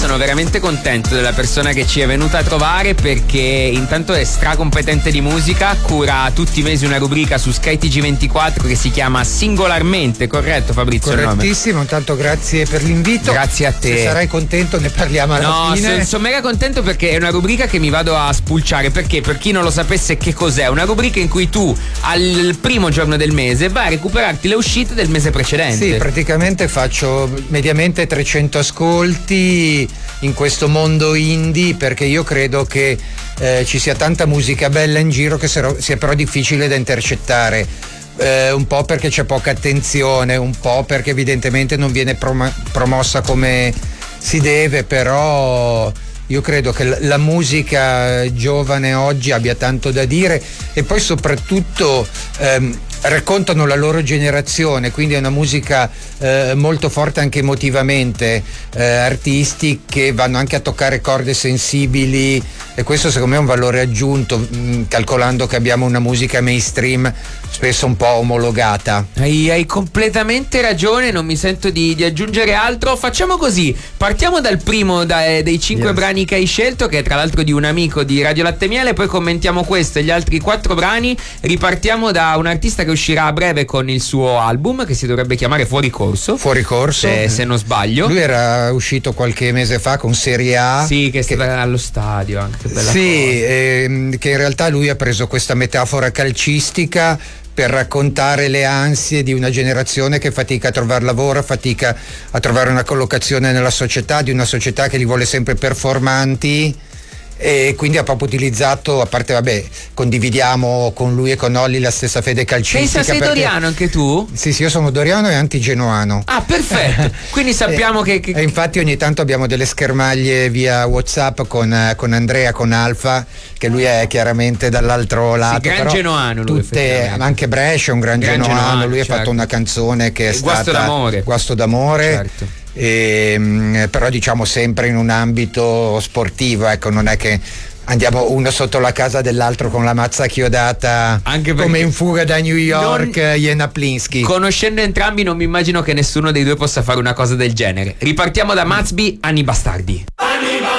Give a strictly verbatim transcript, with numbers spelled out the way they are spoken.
sono veramente contento della persona che ci è venuta a trovare, perché intanto è stracompetente di musica, cura tutti i mesi una rubrica su Sky T G ventiquattro che si chiama Singolarmente, corretto Fabrizio? Correttissimo, intanto grazie per l'invito. Grazie a te. Se sarai contento ne parliamo alla no, fine. No, sono, sono mega contento perché è una rubrica che mi vado a spulciare, perché per chi non lo sapesse che cos'è, una rubrica in cui tu al primo giorno del mese vai a recuperarti le uscite del mese precedente. Sì, praticamente faccio mediamente trecento ascolti in questo mondo indie, perché io credo che eh, ci sia tanta musica bella in giro che sia però difficile da intercettare. Eh, un po' perché c'è poca attenzione, un po' perché evidentemente non viene prom- promossa come si deve, però io credo che la musica giovane oggi abbia tanto da dire, e poi soprattutto ehm, raccontano la loro generazione, quindi è una musica eh, molto forte anche emotivamente, eh, artisti che vanno anche a toccare corde sensibili, e questo secondo me è un valore aggiunto, mh, calcolando che abbiamo una musica mainstream spesso un po' omologata. Hai, hai completamente ragione, non mi sento di, di aggiungere altro. Facciamo così, partiamo dal primo da, dei cinque yes. brani che hai scelto, che è tra l'altro di un amico di Radio Latte Miele, poi commentiamo questo e gli altri quattro brani. Ripartiamo da un artista che uscirà a breve con il suo album, che si dovrebbe chiamare Fuori Corso. Fuori Corso, se, se non sbaglio. Lui era uscito qualche mese fa con Serie A. Sì, che è stata che... allo stadio anche. Bella sì, ehm, che in realtà lui ha preso questa metafora calcistica per raccontare le ansie di una generazione che fatica a trovare lavoro, fatica a trovare una collocazione nella società, di una società che li vuole sempre performanti, e quindi ha proprio utilizzato, a parte vabbè, condividiamo con lui e con Olli la stessa fede calcistica. Sei, sei perché... doriano anche tu? Sì, sì, io sono doriano e antigenoano. Ah, perfetto. Quindi sappiamo e, che, che... E infatti ogni tanto abbiamo delle schermaglie via WhatsApp con, con Andrea, con Alfa, che lui è chiaramente dall'altro lato. Sì, gran genoano lui, tutte, anche Brescia è un gran, gran genoano, genoano, lui certo. ha fatto una canzone che è Guasto stata d'amore. Guasto d'amore. Certo. E, però diciamo sempre in un ambito sportivo, ecco, non è che andiamo uno sotto la casa dell'altro con la mazza chiodata, anche come in Fuga da New York, non... Jena Plinsky. Conoscendo entrambi non mi immagino che nessuno dei due possa fare una cosa del genere. Ripartiamo da Matsby, Anni Bastardi.